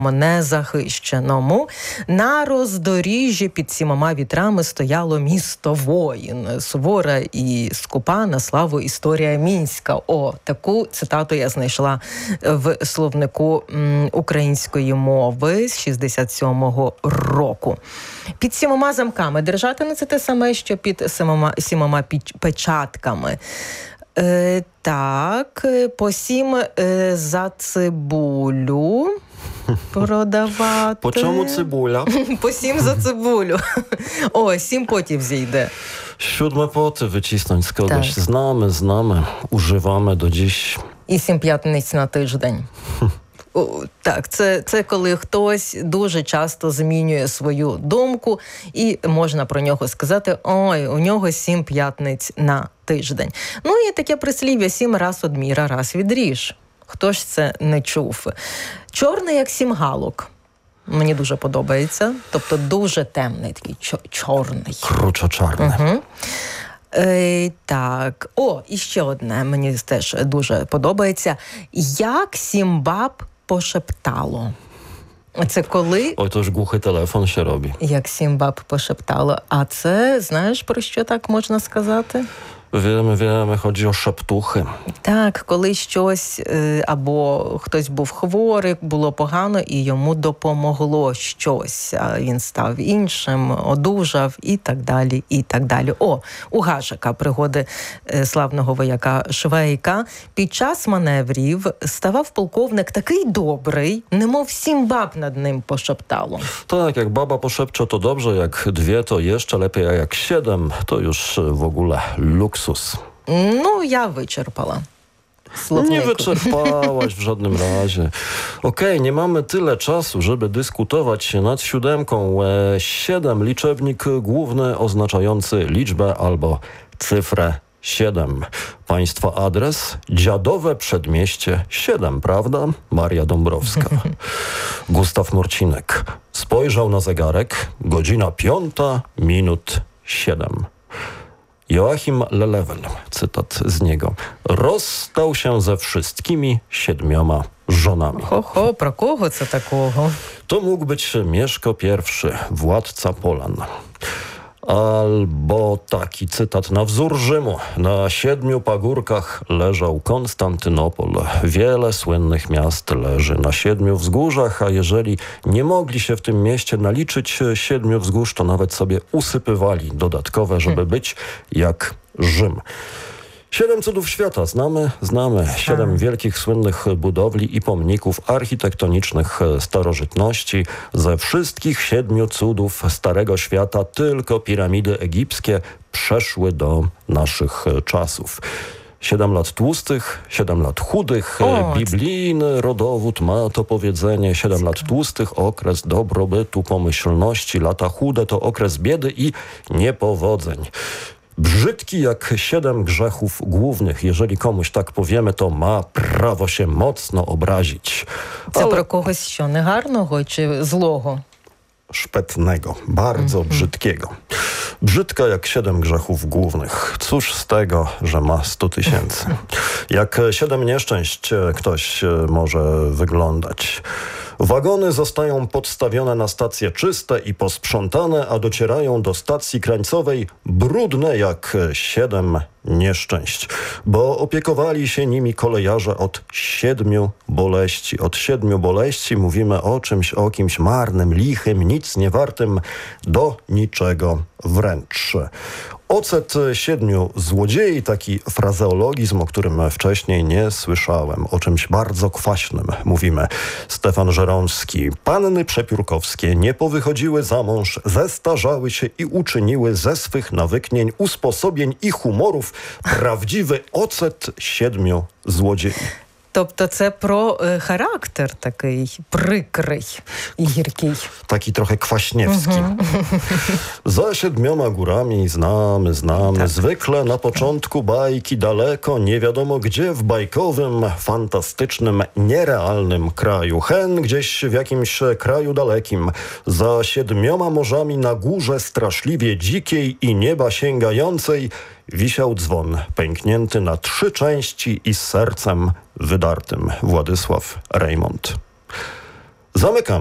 незахищеному. На роздоріжжі під 7 вітрами стояло місто воїн. Сувора і скупа на славу історія мінська. Таку цитату я знайшла в словнику української мови з 67-го року. Під 7 замками держати не це те саме, що під 7 печатками. Так, по 7 за цибулю продавати. По чому цибуля? По 7 за цибулю. 7 потів зійде. 7 поty wycisnąć z kogoś. Znamy, używamy do dziś. І 7 п'ятниць на тиждень. Так, це коли хтось дуже часто змінює свою думку, і можна про нього сказати, у нього 7 п'ятниць на тиждень. І таке прислів'я: 7 раз одміра, раз відріж. Хто ж це не чув? Чорний, як 7 галок. Мені дуже подобається. Тобто дуже темний, такий чорний. Кручо-чорний. Угу. Так. І ще одне мені теж дуже подобається. Як 7 баб пошептало. Це коли... Oj, to już głuchy telefon się robi. Як 7 баб пошептало. А це, знаєш, про що так можна сказати? Wiemy, chodzi o szeptuchy. Так, коли щось, або хтось був хворий, було погано, і йому допомогло щось, а він став іншим, одужав і так далі, і так далі. У Гажика пригоди славного вояка Швейка. Під час маневрів ставав полковник такий добрий, немов 7 баб над ним пошептало. Tak, jak baba poszepcze, to dobrze, jak 2, to jeszcze lepiej, a jak 7, to już w ogóle luks. Ja wyczerpała. Nie wyczerpałaś w żadnym razie. Okej, nie mamy tyle czasu, żeby dyskutować nad 7. 7, liczebnik główny oznaczający liczbę albo cyfrę 7. Państwa adres: Dziadowe Przedmieście 7, prawda? Maria Dąbrowska. Gustaw Murcinek spojrzał na zegarek. Godzina 5, minut 7. Joachim Lelewel, cytat z niego, rozstał się ze wszystkimi 7 żonami. Про кого це такого? To mógł być Mieszko I, władca Polan. Albo taki cytat na wzór Rzymu. Na 7 pagórkach leżał Konstantynopol. Wiele słynnych miast leży na 7 wzgórzach, a jeżeli nie mogli się w tym mieście naliczyć 7 wzgórz, to nawet sobie usypywali dodatkowe, żeby być jak Rzym. 7 cudów świata znamy. 7 wielkich, słynnych budowli i pomników architektonicznych starożytności. Ze wszystkich 7 cudów Starego Świata tylko piramidy egipskie przeszły do naszych czasów. 7 lat tłustych, 7 lat chudych. Biblijny rodowód ma to powiedzenie. 7 lat tłustych, okres dobrobytu, pomyślności. Lata chude to okres biedy i niepowodzeń. Brzydki jak 7 grzechów głównych. Jeżeli komuś tak powiemy, to ma prawo się mocno obrazić. Це про когось що, негарного чи злого? Szpetnego, bardzo brzydkiego. Brzydka jak 7 grzechów głównych. Cóż z tego, że ma 100 000. Jak 7 nieszczęść ktoś może wyglądać. Wagony zostają podstawione na stacje czyste i posprzątane, a docierają do stacji krańcowej brudne jak 7 nieszczęść, bo opiekowali się nimi kolejarze od 7 boleści. Od 7 boleści mówimy o kimś marnym, lichym, nic nie wartym, do niczego wręcz. Ocet 7 złodziei, taki frazeologizm, o którym wcześniej nie słyszałem. O czymś bardzo kwaśnym mówimy. Stefan Żeromski. Panny przepiórkowskie nie powychodziły za mąż, zestarzały się i uczyniły ze swych nawyknień, usposobień i humorów prawdziwy ocet 7 złodziei. Тобто це про характер такий прикрий і гіркий. Taki trochę kwaśniewski. Za 7 górami znamy. Tak. Zwykle na początku bajki daleko, nie wiadomo gdzie, w bajkowym, fantastycznym, nierealnym kraju. Hen gdzieś w jakimś kraju dalekim. Za 7 morzami na górze straszliwie dzikiej i nieba sięgającej wisiał dzwon, pęknięty na 3 części i z sercem wydartym. Władysław Reymont. Zamykamy.